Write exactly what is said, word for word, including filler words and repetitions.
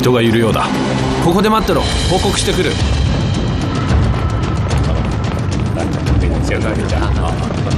人がいるようだ。ここで待ってろ。報告してくる。 这个这样啊。